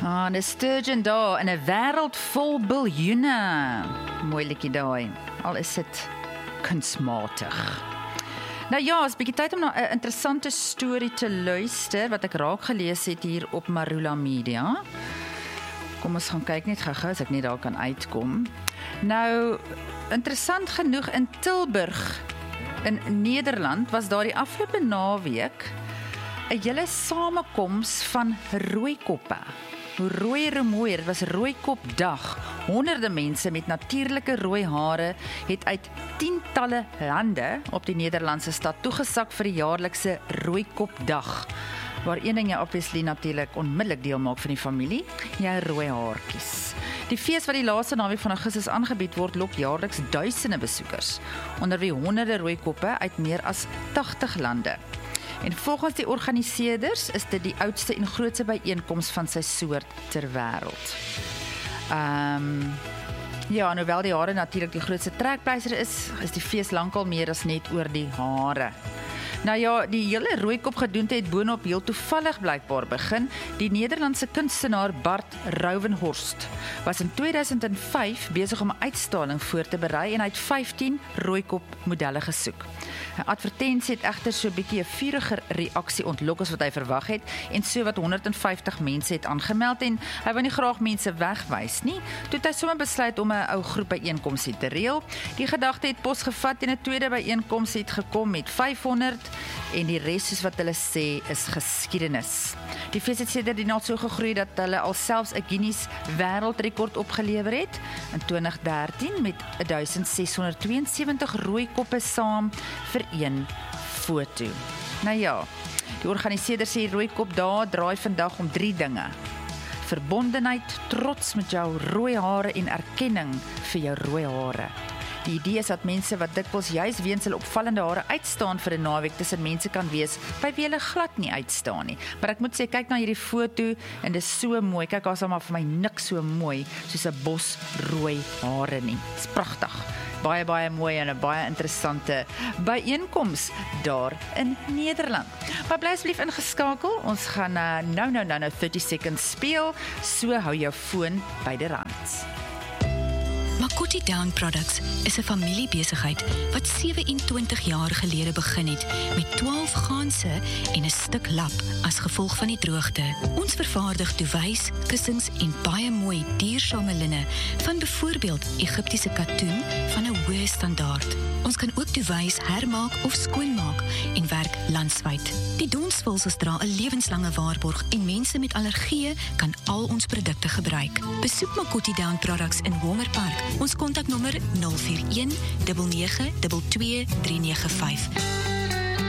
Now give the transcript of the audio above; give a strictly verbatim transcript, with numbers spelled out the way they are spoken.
Ah, 'n sturgeon daar in 'n wêreld vol biljoene. Mooi liedjie daai. Al is dit kunsmatig. Nou ja, is 'n bietjie tyd om na 'n interessante storie te luister wat ek raak gelees het hier op Marula Media. Kom ons gaan kyk net gou-gou as ek net daar kan uitkom. Nou, interessant genoeg in Tilburg in Nederland was daar die afgelope naweek 'n hele samekoms van rooikoppe. Hoe rooier hoe mooier, dit was rooikopdag. Honderde mense met natuurlike rooi hare het uit tientalle lande op die Nederlandse stad toegesak vir die jaarlikse rooikopdag, waar een ding jy obviously natuurlik onmiddellik deel maak van die familie, jou rooi haartjies. Die fees wat die laaste naweek van Augustus aangebied word, lok jaarliks duisende besoekers, onder wie honderde rooikoppe uit meer as tagtig lande. En volgens die organiseerders is dit die oudste en grootste byeenkoms van sy soort ter wêreld. Ehm um, ja, en hoewel die hare natuurlik die grootste trekpleister is, is die fees lankal meer as net oor die hare. Nou ja, die hele rooikopgedoente het boonop heel toevallig blykbaar begin. Die Nederlandse kunstenaar Bart Rouwenhorst was in tweeduisend vyf besig om 'n uitstalling voor te berei en hy het vyftien rooikop modelle gesoek. 'n Advertensie het egter so 'n bietjie 'n vuriger reaksie ontlok as wat hy verwag het en so wat honderd en vyftig mense het aangemeld en hy wou nie graag mense wegwys nie. Toe het hy sommer besluit om 'n ou groep byeenkomste te reël. Die gedagte het pos gevat en 'n tweede byeenkoms het gekom met vyfhonderd en die res, soos wat hulle sê, is geskiedenis. Die fees het sedert die naald so gegroei dat hulle al selfs 'n Guinness wêreldrekord opgelewer het in twintig dertien met duisend ses honderd twee en sewentig rooikoppe saam vir een foto. Nou ja, die organiseerders sê rooikop daar draai vandag om drie dinge: verbondenheid, trots met jou rooi hare en erkenning vir jou rooi hare. Die idee is dat mense wat dikwels juis weens hulle opvallende hare uitstaan vir 'n naweek tussen mense kan wees by wie hulle glad nie uitstaan nie. Maar ek moet sê, kyk na hierdie foto en dit is so mooi. Kyk, daar is maar vir my niks so mooi soos 'n bos rooi hare nie. Dit is pragtig. Baie, baie mooi en 'n baie interessante byeenkoms daar in Nederland. Maar bly asseblief ingeskakel. Ons gaan uh, nou, nou, nou, nou thirty seconds speel. So hou jou foon byderhand. Makoti Down Products is 'n familiebesigheid wat sewe-en-twintig jaar gelede begin het met twaalf ganse en 'n stuk lap as gevolg van die droogte. Ons vervaardig duwys, kussings en baie mooi duursame linne van byvoorbeeld Egiptiese katoen van 'n hoë standaard. Ons kan ook duwys hermaak of skoonmaak en werk landwyd. Die donsvulsels dra 'n lewenslange waarborg en mense met allergieë kan al ons produkte gebruik. Besoek Makoti Down Products in Wongerpark. Ons kontaknommer nul vier een nege nege twee twee drie nege vyf.